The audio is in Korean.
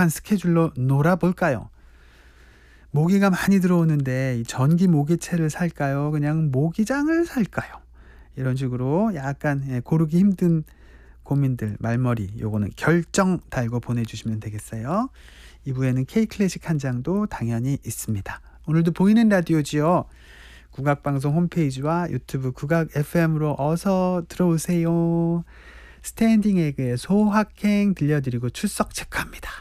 빡빡한 스케줄로 놀아볼까요? 모기가 많이 들어오는데 이 전기 모기채를 살까요? 그냥 모기장을 살까요? 이런 식으로 약간 고르기 힘든 고민들, 말머리 요거는 결정 달고 보내주시면 되겠어요. 2부에는 K클래식 한 장도 당연히 있습니다. 오늘도 보이는 라디오지요. 국악방송 홈페이지와 유튜브 국악 FM으로 어서 들어오세요. 스탠딩 에그의 소확행 들려드리고 출석 체크합니다.